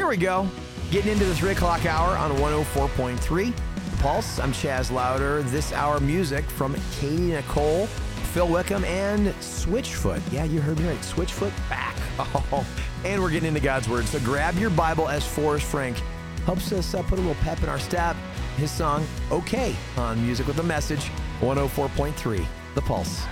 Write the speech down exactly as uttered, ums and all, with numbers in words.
here we go. Getting into the three o'clock hour on one oh four point three. The Pulse. I'm Chaz Louder. This hour music from Katie Nicole, Phil Wickham, and Switchfoot. Yeah, you heard me right. Switchfoot back. Oh, and we're getting into God's Word. So grab your Bible as Forrest Frank helps us uh, put a little pep in our step. His song, Okay, on Music with a Message, one oh four point three, The Pulse.